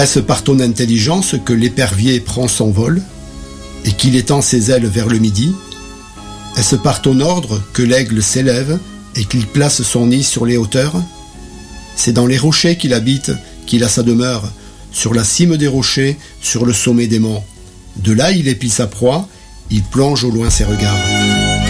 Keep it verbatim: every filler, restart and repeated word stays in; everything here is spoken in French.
Est-ce par ton intelligence que l'épervier prend son vol et qu'il étend ses ailes vers le midi? Est-ce par ton ordre que l'aigle s'élève et qu'il place son nid sur les hauteurs? C'est dans les rochers qu'il habite, qu'il a sa demeure, sur la cime des rochers, sur le sommet des monts. De là il épie sa proie, il plonge au loin ses regards.